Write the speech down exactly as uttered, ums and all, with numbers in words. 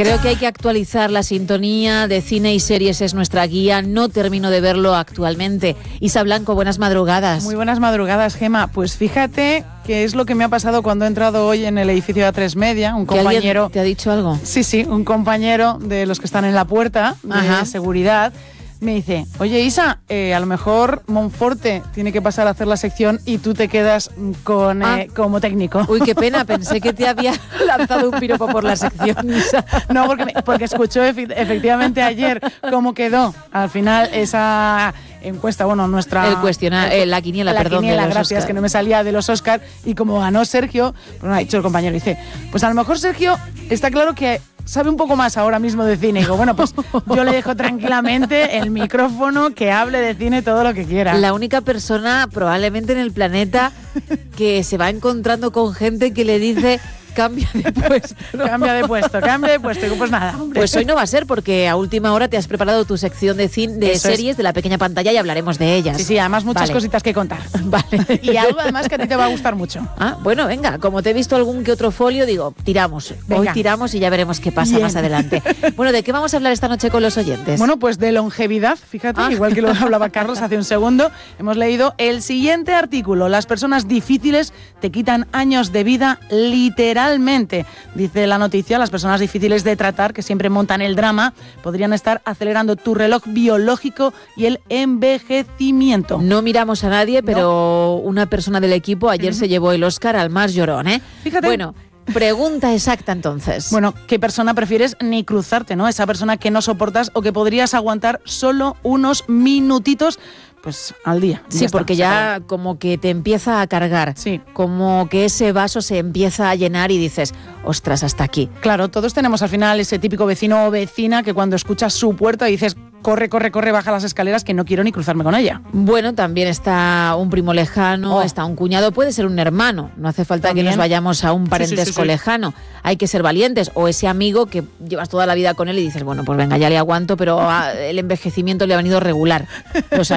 Creo que hay que actualizar la sintonía de cine y series, es nuestra guía. No termino de verlo actualmente. Isa Blanco, buenas madrugadas. Muy buenas madrugadas, Gema. Pues fíjate que es lo que me ha pasado cuando he entrado hoy en el edificio de A tres Media. Un compañero... ¿Te ha dicho algo? Sí, sí, un compañero de los que están en la puerta de Ajá. seguridad me dice, oye Isa, eh, a lo mejor Monforte tiene que pasar a hacer la sección y tú te quedas con ah. eh, como técnico. Uy, qué pena, pensé que te había lanzado un piropo por la sección, Isa. No, porque, me, porque escuchó efe- efectivamente ayer cómo quedó al final esa encuesta, bueno, nuestra... El cuestionario, eh, la quiniela, la perdón, quiniela, de los gracias, Oscar. Que no me salía de los Oscar, y como ganó Sergio, pues me ha dicho el compañero, dice, pues a lo mejor Sergio está claro que sabe un poco más ahora mismo de cine. Y digo, bueno, pues yo le dejo tranquilamente el micrófono, que hable de cine todo lo que quiera. La única persona probablemente en el planeta que se va encontrando con gente que le dice... Cambia de puesto. ¿no? Cambia de puesto, cambia de puesto. Pues nada, hombre. Pues hoy no va a ser, porque a última hora te has preparado tu sección de, cine, de series es. de la pequeña pantalla y hablaremos de ellas. Sí, sí, además muchas vale. cositas que contar. Vale. Y algo además que a ti te va a gustar mucho. Ah, bueno, venga, como te he visto algún que otro folio, digo, tiramos. Venga. Hoy tiramos y ya veremos qué pasa Bien. más adelante. Bueno, ¿de qué vamos a hablar esta noche con los oyentes? Bueno, pues de longevidad, fíjate, ah. igual que lo hablaba Carlos hace un segundo. Hemos leído el siguiente artículo. Las personas difíciles te quitan años de vida literalmente. Dice la noticia, las personas difíciles de tratar, que siempre montan el drama, podrían estar acelerando tu reloj biológico y el envejecimiento. No miramos a nadie, pero no. una persona del equipo ayer uh-huh. se llevó el Oscar al más llorón, ¿eh? Fíjate. Bueno, pregunta exacta entonces. Bueno, ¿qué persona prefieres ni cruzarte, no? Esa persona que no soportas o que podrías aguantar solo unos minutitos, pues al día. Sí, ya porque está, ya acabó. Como que te empieza a cargar. Sí. Como que ese vaso se empieza a llenar y dices, ostras, hasta aquí. Claro, todos tenemos al final ese típico vecino o vecina que cuando escuchas su puerta dices, corre, corre, corre, baja las escaleras, que no quiero ni cruzarme con ella. Bueno, también está un primo lejano, oh. está un cuñado, puede ser un hermano. No hace falta ¿También? que nos vayamos a un parentesco sí, sí, sí, sí. lejano. Hay que ser valientes. O ese amigo que llevas toda la vida con él y dices, bueno, pues venga, ya le aguanto, pero el envejecimiento le ha venido regular. Los